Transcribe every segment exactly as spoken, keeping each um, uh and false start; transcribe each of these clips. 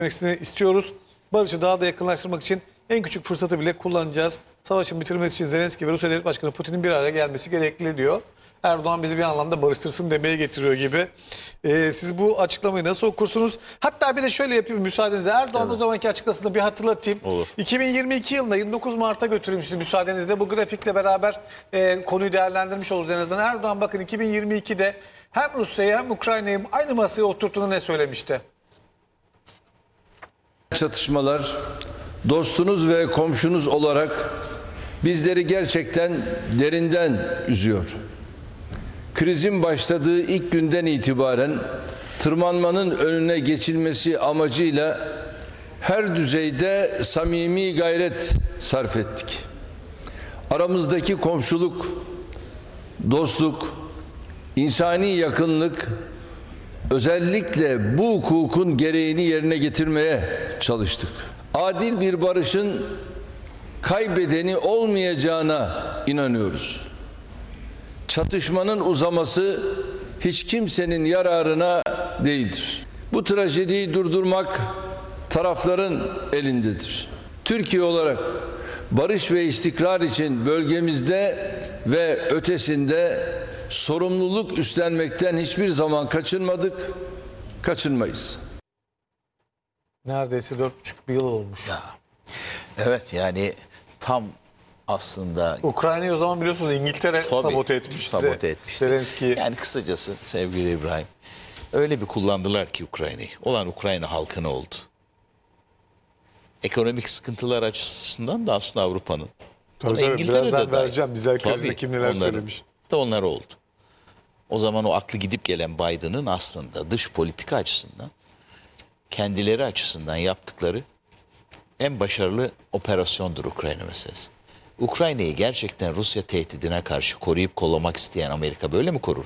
istiyoruz. Barışı daha da yakınlaştırmak için en küçük fırsatı bile kullanacağız. Savaşın bitirmesi için Zelenski ve Rusya Devlet Başkanı Putin'in bir araya gelmesi gerekli diyor. Erdoğan bizi bir anlamda barıştırsın demeye getiriyor gibi. Ee, siz bu açıklamayı nasıl okursunuz? Hatta bir de şöyle yapayım müsaadenizle. Erdoğan evet. o zamanki açıklamasını bir hatırlatayım. Olur. iki bin yirmi iki yılında yirmi dokuz Mart'a götüreyim sizi müsaadenizle. Bu grafikle beraber e, konuyu değerlendirmiş oluruz en azından. Erdoğan bakın iki bin yirmi ikide hem Rusya'yı hem Ukrayna'yı aynı masaya oturttuğunu ne söylemişti? Çatışmalar dostunuz ve komşunuz olarak bizleri gerçekten derinden üzüyor. Krizin başladığı ilk günden itibaren tırmanmanın önüne geçilmesi amacıyla her düzeyde samimi gayret sarf ettik. Aramızdaki komşuluk, dostluk, insani yakınlık özellikle bu hukukun gereğini yerine getirmeye çalıştık. Adil bir barışın kaybedeni olmayacağına inanıyoruz. Çatışmanın uzaması hiç kimsenin yararına değildir. Bu trajediyi durdurmak tarafların elindedir. Türkiye olarak barış ve istikrar için bölgemizde ve ötesinde sorumluluk üstlenmekten hiçbir zaman kaçınmadık, kaçınmayız. Neredeyse dört buçuk bir yıl olmuş. Ya. Evet yani tam aslında... Ukrayna'yı o zaman biliyorsunuz İngiltere Tabii, sabote etmişti. Sabote etmişti. Zelenski'yi. Yani kısacası sevgili İbrahim öyle bir kullandılar ki Ukrayna'yı. Olan Ukrayna halkına oldu. Ekonomik sıkıntılar açısından da aslında Avrupa'nın. Tabii tabii birazdan vereceğim. Dizel krizde kim neler söylemiş. Da onlar oldu. O zaman o aklı gidip gelen Biden'ın aslında dış politika açısından kendileri açısından yaptıkları en başarılı operasyondur Ukrayna meselesi. Ukrayna'yı gerçekten Rusya tehdidine karşı koruyup kollamak isteyen Amerika böyle mi korurdu?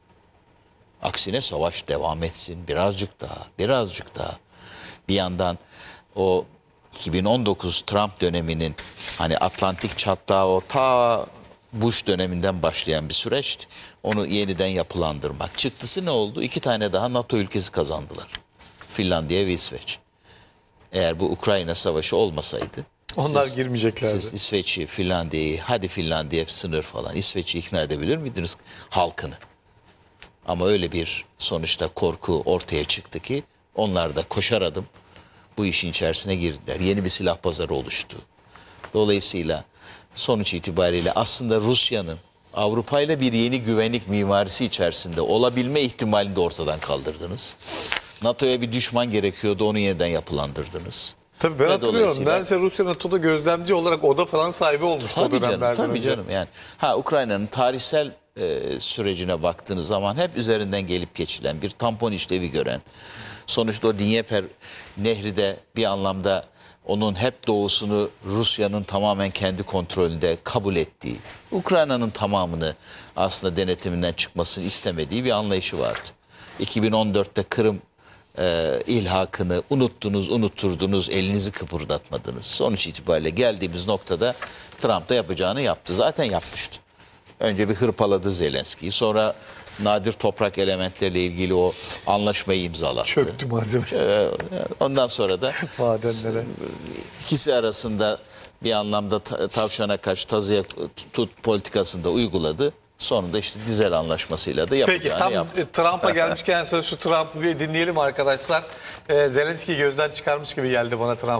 Aksine savaş devam etsin birazcık daha, birazcık daha. Bir yandan o iki bin on dokuz Trump döneminin hani Atlantik çatlağı o ta Bush döneminden başlayan bir süreçti. Onu yeniden yapılandırmak. Çıktısı ne oldu? İki tane daha NATO ülkesi kazandılar. Finlandiya ve İsveç. Eğer bu Ukrayna savaşı olmasaydı onlar siz, girmeyeceklerdi. Siz İsveç'i, Finlandiya'yı, hadi Finlandiya sınır falan İsveç'i ikna edebilir miydiniz halkını? Ama öyle bir sonuçta korku ortaya çıktı ki onlar da koşar adım bu işin içerisine girdiler. Yeni bir silah pazarı oluştu. Dolayısıyla sonuç itibariyle aslında Rusya'nın Avrupa ile bir yeni güvenlik mimarisi içerisinde olabilme ihtimalini de ortadan kaldırdınız. NATO'ya bir düşman gerekiyordu, onu yeniden yapılandırdınız. Tabii ben Ve hatırlıyorum. Neredeyse Rusya NATO'da gözlemci olarak oda falan sahibi olmuştu tabii o dönemlerden canım, tabii önce. canım yani. Ha Ukrayna'nın tarihsel e, sürecine baktığınız zaman hep üzerinden gelip geçilen bir tampon işlevi gören, sonuçta o Dnieper Nehri de bir anlamda onun hep doğusunu Rusya'nın tamamen kendi kontrolünde kabul ettiği, Ukrayna'nın tamamını aslında denetiminden çıkmasını istemediği bir anlayışı vardı. iki bin on dörtte Kırım e, ilhakını unuttunuz, unutturdunuz, elinizi kıpırdatmadınız. Sonuç itibariyle geldiğimiz noktada Trump da yapacağını yaptı. Zaten yapmıştı. Önce bir hırpaladı Zelenski'yi, sonra nadir toprak elementleriyle ilgili o anlaşmayı imzalattı. Çöktü malzeme. Ondan sonra da madenlere. İkisi arasında bir anlamda tavşana kaç tazıya tut politikasında uyguladı. Sonunda işte dizel anlaşmasıyla da yapacağını Peki tam yaptı. Trump'a gelmişken sonra şu Trump'ı bir dinleyelim arkadaşlar. Ee, Zelenski'yi gözden çıkarmış gibi geldi bana Trump.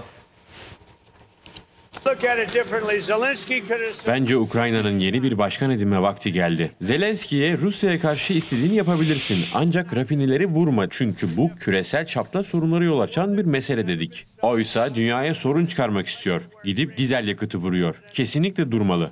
Bence Ukrayna'nın yeni bir başkan edinme vakti geldi. Zelenski'ye Rusya'ya karşı istediğini yapabilirsin. Ancak rafineleri vurma. Çünkü bu küresel çapta sorunları yol açan bir mesele dedik. Oysa dünyaya sorun çıkarmak istiyor. Gidip dizel yakıtı vuruyor. Kesinlikle durmalı.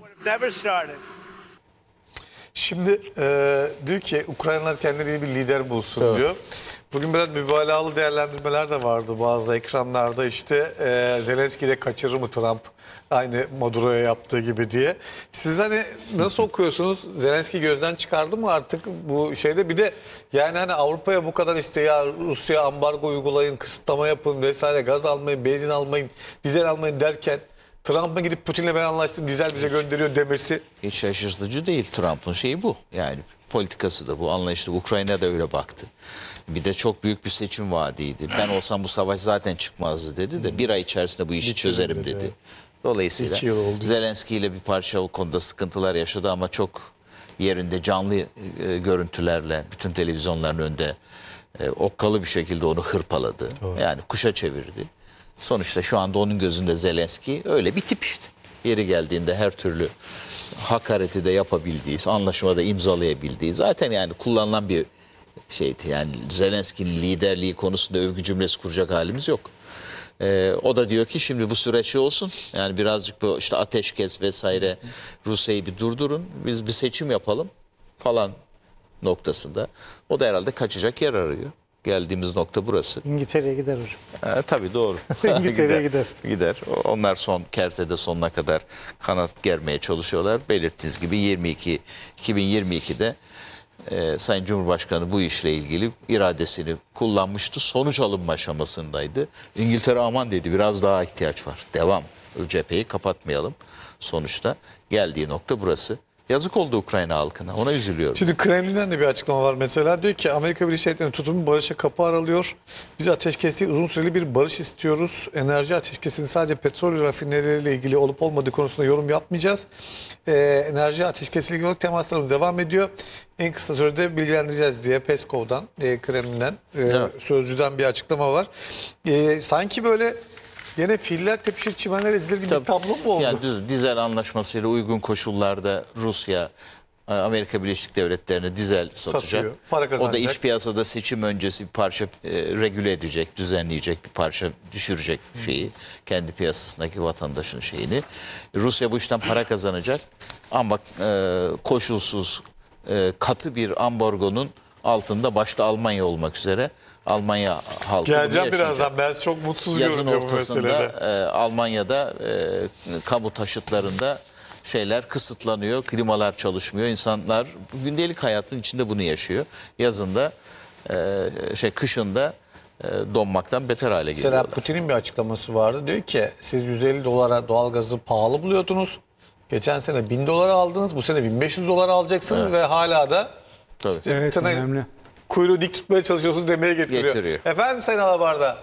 Şimdi e, diyor ki Ukraynalılar kendileri bir lider bulsun evet. diyor. Bugün biraz mübalağalı değerlendirmeler de vardı bazı ekranlarda işte e, Zelenski de kaçırır mı Trump aynı Maduro'ya yaptığı gibi diye. Siz hani nasıl okuyorsunuz? Zelenski gözden çıkardı mı artık bu şeyde? Bir de yani hani Avrupa'ya bu kadar işte ya Rusya ambargo uygulayın, kısıtlama yapın vesaire, gaz almayın, benzin almayın, dizel almayın derken Trump'ın gidip Putin'le ben anlaştım, dizel bize gönderiyor demesi. Hiç şaşırtıcı değil, Trump'ın şeyi bu. Yani politikası da bu. Anlayışlı. Ukrayna da öyle baktı. Bir de çok büyük bir seçim vaadiydi. Ben olsam bu savaş zaten çıkmazdı dedi de bir ay içerisinde bu işi çözerim dedi. Dolayısıyla İki yıl oldu. Zelenski ile bir parça o konuda sıkıntılar yaşadı ama çok yerinde canlı e, görüntülerle bütün televizyonların önünde e, okkalı bir şekilde onu hırpaladı. Yani kuşa çevirdi. Sonuçta şu anda onun gözünde Zelenski öyle bir tip işte. Yeri geldiğinde her türlü hakareti de yapabildiği, anlaşmada imzalayabildiği zaten yani kullanılan bir şeydi. Yani Zelenski'nin liderliği konusunda övgü cümlesi kuracak halimiz yok. Ee, o da diyor ki şimdi bu süreç şey olsun. Yani birazcık bu işte ateşkes vesaire Rusya'yı bir durdurun. Biz bir seçim yapalım falan noktasında. O da herhalde kaçacak yer arıyor. Geldiğimiz nokta burası. İngiltere'ye gider hocam. Ee, tabii doğru. İngiltere'ye gider. Gider. Onlar son kertede sonuna kadar kanat germeye çalışıyorlar. Belirttiğiniz gibi yirmi iki iki bin yirmi iki'de e, Sayın Cumhurbaşkanı bu işle ilgili iradesini kullanmıştı. Sonuç alınma aşamasındaydı. İngiltere aman dedi biraz daha ihtiyaç var. Devam. O cepheyi kapatmayalım. Sonuçta geldiği nokta burası. Yazık oldu Ukrayna halkına. Ona üzülüyorum. Şimdi Kremlin'den de bir açıklama var mesela. Diyor ki Amerika Birleşik Devletleri'nin tutumu barışa kapı aralıyor. Biz ateşkes değil uzun süreli bir barış istiyoruz. Enerji ateşkesinin sadece petrol rafinerileriyle ilgili olup olmadığı konusunda yorum yapmayacağız. Ee, enerji ateşkesiyle ilgili olarak temaslarımız devam ediyor. En kısa sürede bilgilendireceğiz diye Peskov'dan, e, Kremlin'den, e, Evet. sözcüden bir açıklama var. E, sanki böyle yine filler tepişir çimenler ezilir gibi bir tablo mu oldu? Yani düz, dizel anlaşmasıyla uygun koşullarda Rusya Amerika Birleşik Devletleri'ne dizel satacak. Satıyor, para O da kazanacak. iç piyasada seçim öncesi bir parça e, regüle edecek, düzenleyecek, bir parça düşürecek şeyi. Kendi piyasasındaki vatandaşın şeyini. Rusya bu işten para kazanacak. Ama e, koşulsuz e, katı bir ambargonun altında başta Almanya olmak üzere Almanya halkı bunu Geleceğim yaşayacak. birazdan. Ben çok mutsuz Yazın görünüyor bu ortasında meselede. e, Almanya'da e, kamu taşıtlarında şeyler kısıtlanıyor, klimalar çalışmıyor. İnsanlar gündelik hayatın içinde bunu yaşıyor. Yazında e, şey kışında e, donmaktan beter hale Mesela geliyorlar. Putin'in bir açıklaması vardı. Diyor ki siz yüz elli dolara doğalgazı pahalı buluyordunuz. Geçen sene bin dolara aldınız. Bu sene bin beş yüz dolara alacaksınız ve hala da Tabii. işte Evet, bir tane önemli. kuyruğu dik tutmaya çalışıyorsunuz demeye getiriyor. Getiriyor. Efendim Sayın Alabarda.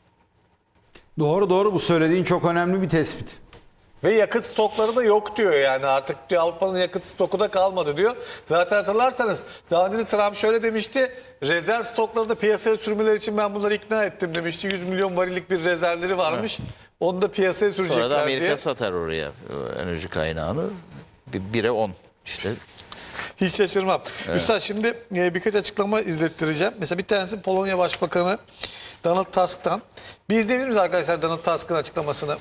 Doğru doğru, bu söylediğin çok önemli bir tespit. Ve yakıt stokları da yok diyor yani artık diyor Avrupa'nın yakıt stoku da kalmadı diyor. Zaten hatırlarsanız daha önce de Trump şöyle demişti. Rezerv stokları da piyasaya sürmeleri için ben bunları ikna ettim demişti. yüz milyon varillik bir rezervleri varmış. Onu da piyasaya Sonra da sürecekler Amerika diye. satar oraya e, enerji kaynağını. Bir- Bire on işte. Hiç şaşırmam. Üstad şimdi e, birkaç açıklama izlettireceğim. Mesela bir tanesi Polonya Başbakanı Donald Tusk'tan. Bir izleyebilir miyiz arkadaşlar Donald Tusk'ın açıklamasını?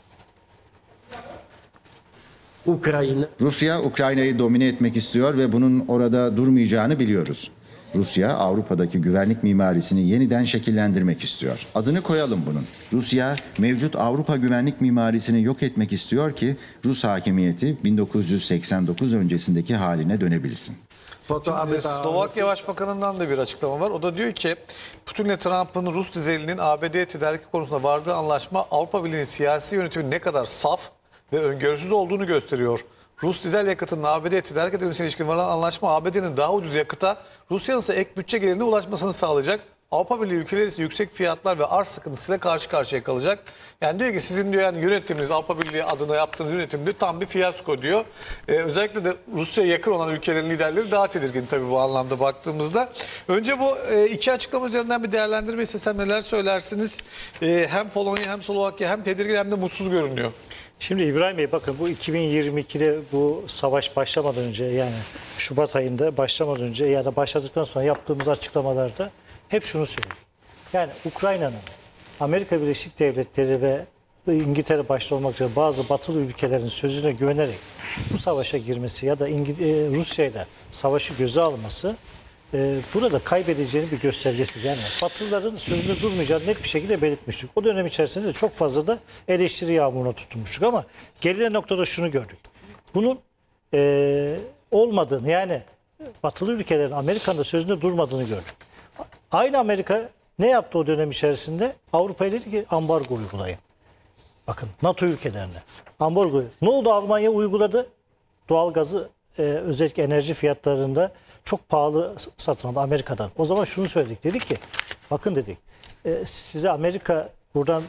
Ukrayna Rusya Ukrayna'yı domine etmek istiyor ve bunun orada durmayacağını biliyoruz. Rusya Avrupa'daki güvenlik mimarisini yeniden şekillendirmek istiyor. Adını koyalım bunun. Rusya mevcut Avrupa güvenlik mimarisini yok etmek istiyor ki Rus hakimiyeti bin dokuz yüz seksen dokuz öncesindeki haline dönebilsin. Şimdi Slovakya Başbakanı'ndan da bir açıklama var. O da diyor ki Putin ile Trump'ın Rus dizelinin A B D'ye tedariki konusunda vardığı anlaşma Avrupa Birliği'nin siyasi yönetiminin ne kadar saf ve öngörüsüz olduğunu gösteriyor. Rus dizel yakıtının A B D'ye tedarik edilmesine ilişkin varılan anlaşma A B D'nin daha ucuz yakıta Rusya'nın ise ek bütçe gelirine ulaşmasını sağlayacak. Avrupa Birliği ülkeleri ise yüksek fiyatlar ve arz sıkıntısıyla karşı karşıya kalacak. Yani diyor ki sizin diyor yani yönetiminiz Avrupa Birliği adına yaptığınız yönetim diyor tam bir fiyasko diyor. Ee, özellikle de Rusya'ya yakın olan ülkelerin liderleri daha tedirgin tabii bu anlamda baktığımızda. Önce bu e, iki açıklama üzerinden bir değerlendirme istesem neler söylersiniz? E, hem Polonya hem Slovakya hem tedirgin hem de mutsuz görünüyor. Şimdi İbrahim Bey bakın bu iki bin yirmi ikide bu savaş başlamadan önce yani Şubat ayında başlamadan önce ya da başladıktan sonra yaptığımız açıklamalarda hep şunu söylüyoruz. Yani Ukrayna'nın Amerika Birleşik Devletleri ve İngiltere başta olmak üzere bazı batılı ülkelerin sözüne güvenerek bu savaşa girmesi ya da İngil- Rusya ile savaşı göze alması e, burada kaybedeceğinin bir göstergesi. Yani Batılıların sözünde durmayacağını net bir şekilde belirtmiştik. O dönem içerisinde de çok fazla da eleştiri yağmuruna tutulmuştuk ama gelinen noktada şunu gördük. Bunun e, olmadığını yani batılı ülkelerin Amerika'nın da sözünde durmadığını gördük. Aynı Amerika ne yaptı o dönem içerisinde? Avrupa'ya dedi ki ambargo uygulayın. Bakın NATO ülkelerine ambargo. Ne oldu? Almanya uyguladı. Doğalgazı e, özellikle enerji fiyatlarında çok pahalı satın aldı Amerika'dan. O zaman şunu söyledik. Dedik ki bakın dedik e, size Amerika buradan